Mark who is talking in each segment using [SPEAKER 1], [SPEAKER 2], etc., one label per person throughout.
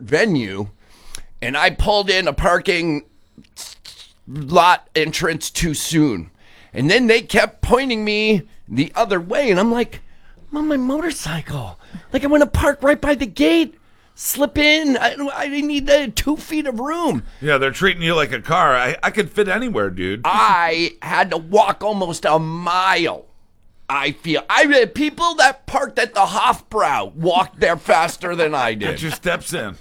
[SPEAKER 1] venue, and I pulled in a parking lot entrance too soon. And then they kept pointing me the other way, and I'm like, I'm on my motorcycle. Like, I want to park right by the gate, slip in. I need 2 feet of room.
[SPEAKER 2] Yeah, they're treating you like a car. I could fit anywhere, dude.
[SPEAKER 1] I had to walk almost a mile. I feel people that parked at the Hofbrau walked there faster than I did.
[SPEAKER 2] Get your steps in.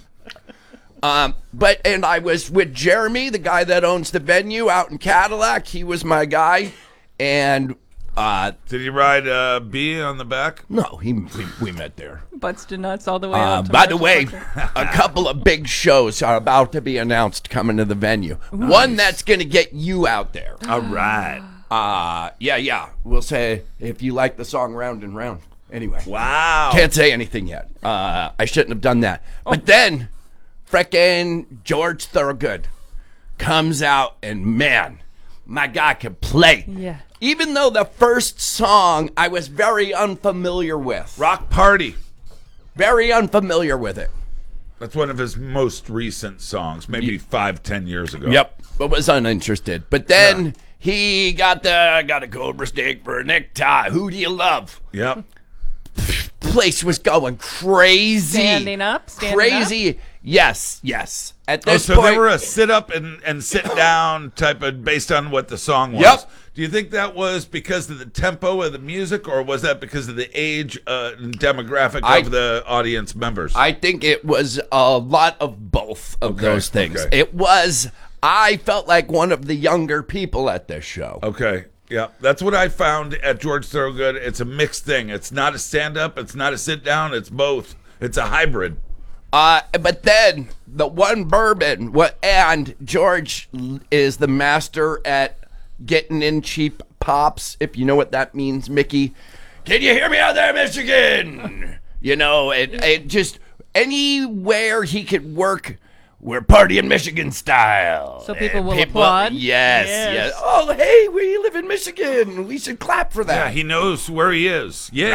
[SPEAKER 1] And I was with Jeremy, the guy that owns the venue out in Cadillac. He was my guy, and
[SPEAKER 2] did he ride B on the back?
[SPEAKER 1] no, we met there.
[SPEAKER 3] Butts to nuts all the way up.
[SPEAKER 1] By the way, a couple of big shows are about to be announced coming to the venue. Nice. One that's going to get you out there.
[SPEAKER 2] All right.
[SPEAKER 1] Yeah. We'll say if you like the song Round and Round. Anyway.
[SPEAKER 2] Wow.
[SPEAKER 1] Can't say anything yet. I shouldn't have done that. But then, frickin' George Thorogood comes out, and man, my guy can play.
[SPEAKER 3] Yeah.
[SPEAKER 1] Even though the first song I was very unfamiliar with.
[SPEAKER 2] Rock Party.
[SPEAKER 1] Very unfamiliar with it.
[SPEAKER 2] That's one of his most recent songs, maybe 5-10 years ago.
[SPEAKER 1] Yep, but was uninterested. But then he got a Cobra steak for a necktie. Who do you love?
[SPEAKER 2] Yep.
[SPEAKER 1] Place was going crazy.
[SPEAKER 3] Standing up.
[SPEAKER 1] Crazy. Yes. At this
[SPEAKER 2] so
[SPEAKER 1] point,
[SPEAKER 2] they were a sit up and sit down type of based on what the song was.
[SPEAKER 1] Yep.
[SPEAKER 2] Do you think that was because of the tempo of the music, or was that because of the age and demographic of the audience members?
[SPEAKER 1] I think it was a lot of both of those things.
[SPEAKER 2] Okay.
[SPEAKER 1] It was. I felt like one of the younger people at this show.
[SPEAKER 2] Okay. Yeah, that's what I found at George Thorogood. It's a mixed thing. It's not a stand-up. It's not a sit-down. It's both. It's a hybrid.
[SPEAKER 1] But then the one bourbon, and George is the master at getting in cheap pops, if you know what that means, Mickey. Can you hear me out there, Michigan? It just anywhere he could work. We're partying Michigan style.
[SPEAKER 3] So people will applaud?
[SPEAKER 1] Yes. Oh, hey, we live in Michigan. We should clap for that.
[SPEAKER 2] Yeah, he knows where he is. Yay.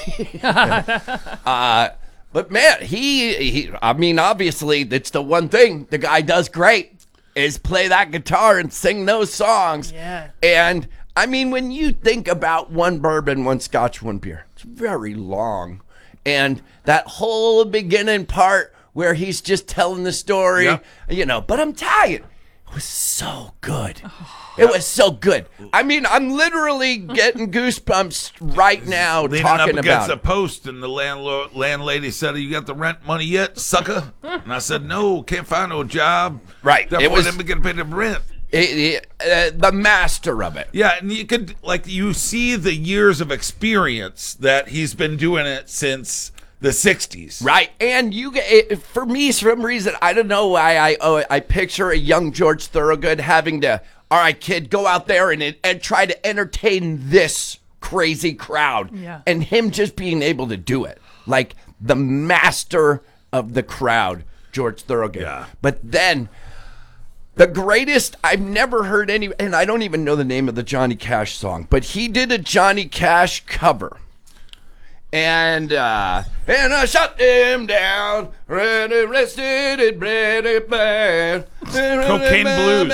[SPEAKER 1] Right. But man, he obviously, it's the one thing the guy does great is play that guitar and sing those songs.
[SPEAKER 3] Yeah.
[SPEAKER 1] And I mean, when you think about one bourbon, one scotch, one beer, it's very long. And that whole beginning part where he's just telling the story, but I'm tired. It was so good. It was so good. I mean, I'm literally getting goosebumps right now
[SPEAKER 2] Leaning
[SPEAKER 1] talking
[SPEAKER 2] up against
[SPEAKER 1] about
[SPEAKER 2] a post, and the landlady said, "You got the rent money yet, sucker?" And I said, "No, can't find no job."
[SPEAKER 1] Right.
[SPEAKER 2] Therefore, didn't get paid the rent.
[SPEAKER 1] The master of it.
[SPEAKER 2] Yeah, and you could you see the years of experience that he's been doing it since the 60s.
[SPEAKER 1] Right. And for me, for some reason, I don't know why I picture a young George Thorogood having to, all right, kid, go out there and try to entertain this crazy crowd.
[SPEAKER 3] Yeah.
[SPEAKER 1] And him just being able to do it. Like the master of the crowd, George Thorogood.
[SPEAKER 2] Yeah.
[SPEAKER 1] But then the greatest, I've never heard any, and I don't even know the name of the Johnny Cash song, but he did a Johnny Cash cover. And I shot him down, arrested and bad.
[SPEAKER 2] Cocaine Blues.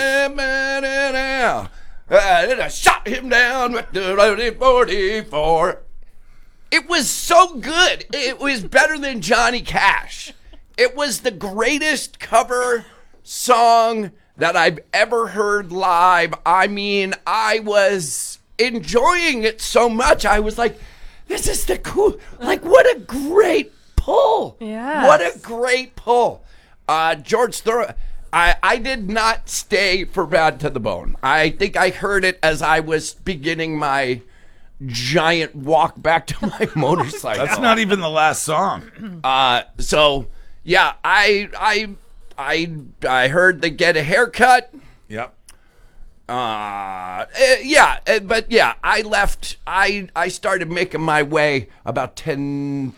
[SPEAKER 1] And I shot him down with the 44. It was so good. It was better than Johnny Cash. It was the greatest cover song that I've ever heard live. I mean, I was enjoying it so much. I was like, this is the cool, what a great pull.
[SPEAKER 3] Yes.
[SPEAKER 1] What a great pull. George Thorogood, I did not stay for Bad to the Bone. I think I heard it as I was beginning my giant walk back to my motorcycle.
[SPEAKER 2] That's not even the last song.
[SPEAKER 1] So, yeah, I heard the Get a Haircut.
[SPEAKER 2] Yep.
[SPEAKER 1] I left. I started making my way about 10:30,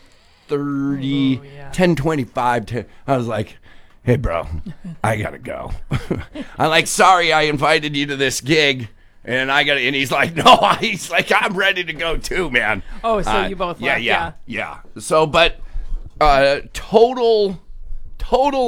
[SPEAKER 1] 10:25. I was like, hey, bro, I gotta go. I'm like, sorry, I invited you to this gig, and and he's like, no, I'm ready to go too, man.
[SPEAKER 3] Oh, so you both left,
[SPEAKER 1] yeah. So, but total